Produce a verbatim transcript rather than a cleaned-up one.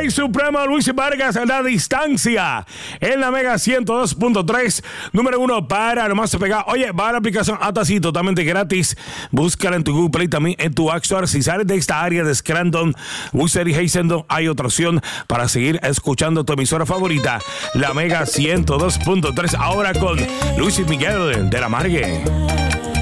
Rey Supremo Luis Vargas a la distancia en la Mega ciento dos punto tres, número uno para nomás se pega. Oye, va a la aplicación Atasi totalmente gratis. Búscala en tu Google Play, también en tu App Store. Si sales de esta área de Scranton, Worcester y Hazelton, hay otra opción para seguir escuchando tu emisora favorita, la Mega ciento dos punto tres. Ahora con Luis Miguel de la Margue.